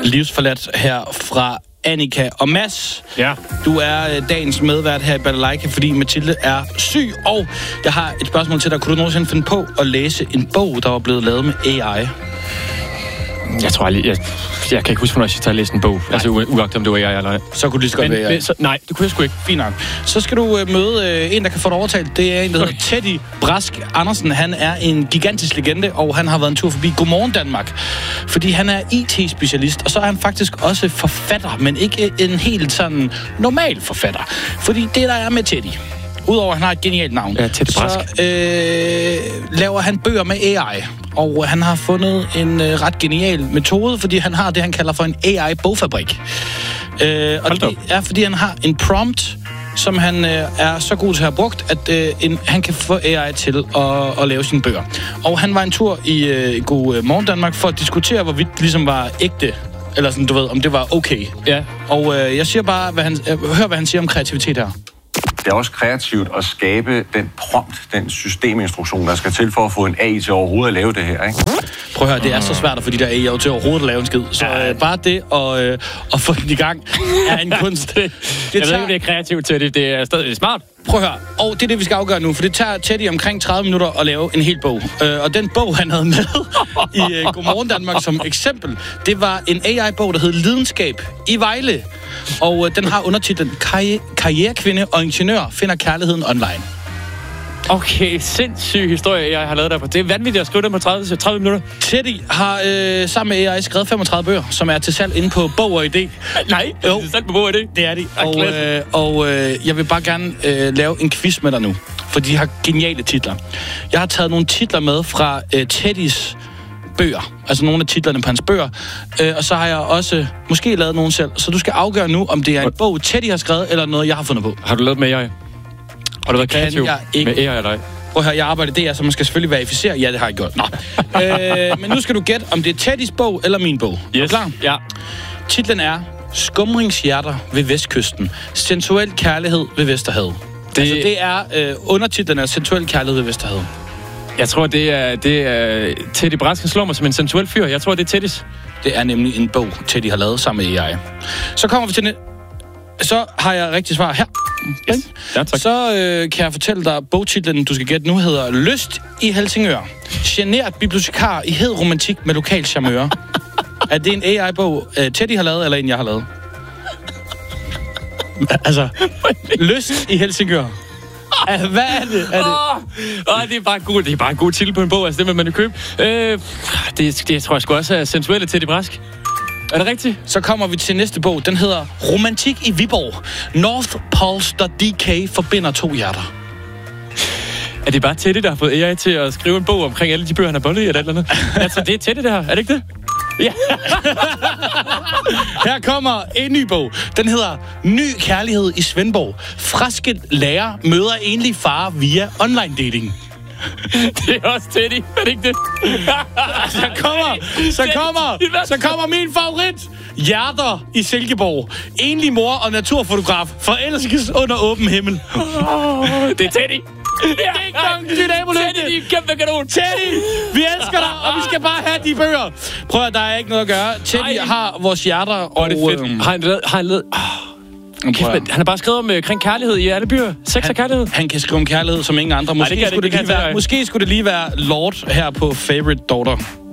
livsforladt her fra Annika. Og Mads, du er dagens medvært her i Balalaika, fordi Mathilde er syg. Og jeg har et spørgsmål til dig. Kunne du nogensinde finde på at læse en bog, der var blevet lavet med AI? Jeg tror aldrig... Jeg kan ikke huske, hvornår jeg sidst har læst en bog. Nej. Altså uagtet om det var AI eller ej. Så kunne det lige så godt være AI. Nej, det kunne jeg sgu ikke. Fint nok. Så skal du møde en, der kan få dig overtalt. Det er en, der hedder Teddy Brask Andersen. Han er en gigantisk legende, og han har været en tur forbi Godmorgen Danmark. Fordi han er IT-specialist, og så er han faktisk også forfatter, men ikke en helt sådan normal forfatter. Fordi det, der er med Teddy, udover at han har et genialt navn, så laver han bøger med AI. Og han har fundet en ret genial metode, fordi han har det, han kalder for en AI-bogfabrik. Og det er, fordi han har en prompt, som han er så god til at have brugt, at han kan få AI til at lave sine bøger. Og han var en tur i Godmorgen Danmark for at diskutere, hvorvidt det ligesom var ægte, eller sådan, du ved, om det var okay. Ja. Og jeg siger bare, hør, hvad han siger om kreativitet her. Det er også kreativt at skabe den prompt, den systeminstruktion, der skal til for at få en AI til overhovedet at lave det her, ikke? Prøv at høre, det er så svært at få de der AI'er til overhovedet at lave en skid. Så bare det at få den i gang er en kunst. Jeg ved ikke, det er kreativt til det. Det er stadig smart. Prøv at høre. Og det er det, vi skal afgøre nu, for det tager Teddy omkring 30 minutter at lave en hel bog. Og den bog, han havde med i Godmorgen Danmark som eksempel, det var en AI-bog, der hed Lidenskab i Vejle. Og den har undertitlen Karrierekvinde og ingeniør finder kærligheden online. Okay, sindssyg historie, jeg har lavet der på. Det er vanvittigt at skrive den på 30 minutter. Teddy har sammen med AI skrevet 35 bøger, som er til salg inde på Bog og Idé. Nej, det er til salg på Bog og Idé. Det er de. Og jeg vil bare gerne lave en quiz med dig nu, for de har geniale titler. Jeg har taget nogle titler med fra Teddys bøger, altså nogle af titlerne på hans bøger, og så har jeg også måske lavet nogle selv. Så du skal afgøre nu, om det er en bog, Teddy har skrevet, eller noget, jeg har fundet på. Har du lavet med AI? Har du været kreativ med AI eller ej? Prøv at høre, jeg arbejder det, så man skal selvfølgelig verificere. Ja, det har jeg gjort. Nå. Men nu skal du gætte, om det er Teddys bog eller min bog. Yes. Er du klar? Ja. Titlen er Skumringshjerter ved Vestkysten. Sensuel kærlighed ved Vesterhavet. Det er undertitlen er Sensuel kærlighed ved Vesterhavet. Jeg tror, det er Teddy Brask, slår mig som en sensuel fyr. Jeg tror, det er Teddys. Det er nemlig en bog, Teddy har lavet sammen med AI. Så kommer vi til så har jeg rigtig svar her. Yes. Ja, tak. Så kan jeg fortælle dig, bogtitlen, du skal gætte nu, hedder Lyst i Helsingør. Genert bibliotekar i hed romantik med lokal charmeur. Er det en AI-bog, Teddy har lavet, eller en, jeg har lavet? Altså, Lyst i Helsingør. Hvad er det? Det er bare en god titel på en bog, altså det vil man jo købe. Det tror jeg sgu også er sensuelle Teddy Brask. Er det rigtigt? Så kommer vi til næste bog. Den hedder Romantik i Viborg. North Pulse.dk forbinder to hjerter. Er det bare Teddy, der har fået AI til at skrive en bog omkring alle de bøger, han har bollet i, eller andet? Altså, det er Teddy, det her. Er det ikke det? Ja. Her kommer en ny bog. Den hedder Ny kærlighed i Svendborg. Fraskilt lærer møder enlig far via online dating. Det er også Teddy, er det ikke det? Så kommer min favorit. Hjerter i Silkeborg. Enlig mor og naturfotograf. Forelskes under åben himmel. Det er Teddy. Teddy, kæmpe kanon. Teddy, vi elsker dig, og vi skal bare have de bøger. Prøv at der er ikke noget at gøre. Teddy har vores hjerter. Og det er fedt. Har han lavet... Han har bare skrevet omkring kærlighed i alle byer. Sex og kærlighed. Han kan skrive om kærlighed som ingen andre. Måske skulle det lige være Lord her på Favorite Daughter.